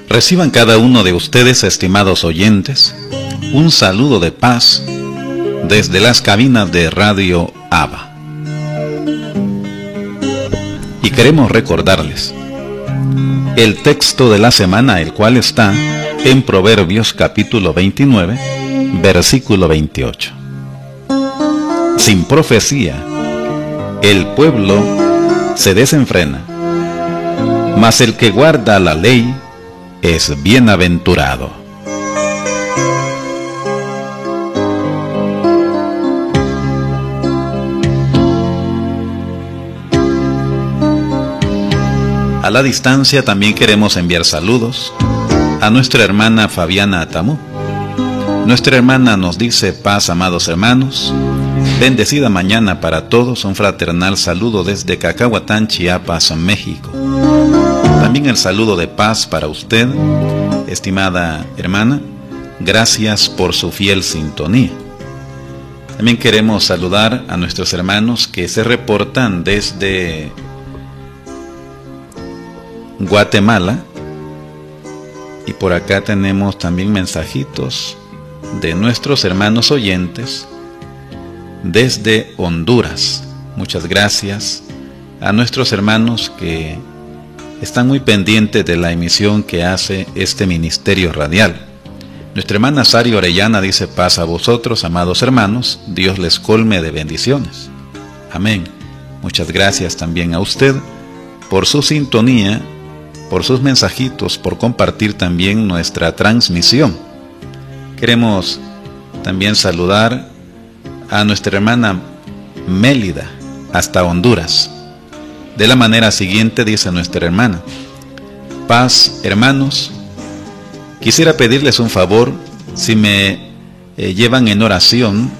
Reciban cada uno de ustedes, estimados oyentes, un saludo de paz desde las cabinas de Radio ABA. Y queremos recordarles el texto de la semana, el cual está en Proverbios capítulo 29, versículo 28. Sin profecía, el pueblo se desenfrena, mas el que guarda la ley es bienaventurado. A la distancia también queremos enviar saludos a nuestra hermana Fabiana Atamú. Nuestra hermana nos dice: paz, amados hermanos, bendecida mañana para todos, un fraternal saludo desde Cacahuatán, Chiapas, México. También el saludo de paz para usted, estimada hermana, gracias por su fiel sintonía. También queremos saludar a nuestros hermanos que se reportan desde Guatemala, y por acá tenemos también mensajitos de nuestros hermanos oyentes desde Honduras. Muchas gracias a nuestros hermanos que están muy pendientes de la emisión que hace este ministerio radial. Nuestra hermana Sari Orellana dice: paz a vosotros, amados hermanos, Dios les colme de bendiciones. Amén. Muchas gracias también a usted por su sintonía, por sus mensajitos, por compartir también nuestra transmisión. Queremos también saludar a nuestra hermana Mélida hasta Honduras. De la manera siguiente dice nuestra hermana: paz, hermanos, quisiera pedirles un favor, si me llevan en oración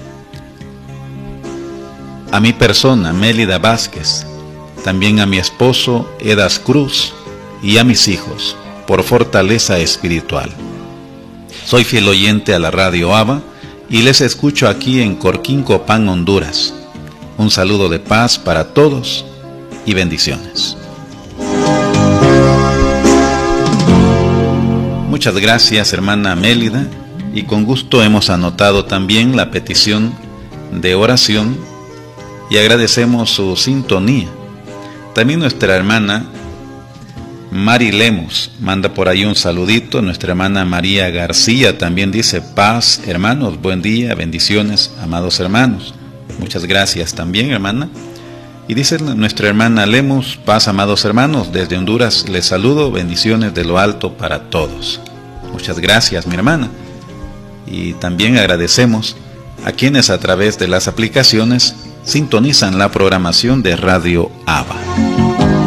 a mi persona, Mélida Vázquez, también a mi esposo, Edas Cruz, y a mis hijos, por fortaleza espiritual. Soy fiel oyente a la Radio ABA y les escucho aquí en Corquín, Copán, Honduras. Un saludo de paz para todos y bendiciones. Muchas gracias, hermana Mélida, y con gusto hemos anotado también la petición de oración y agradecemos su sintonía. También nuestra hermana Mari Lemos manda por ahí un saludito. Nuestra hermana María García también dice: paz, hermanos, buen día, bendiciones, amados hermanos. Muchas gracias también, hermana. Y dice nuestra hermana Lemos: paz, amados hermanos, desde Honduras les saludo, bendiciones de lo alto para todos. Muchas gracias, mi hermana. Y también agradecemos a quienes a través de las aplicaciones sintonizan la programación de Radio ABA.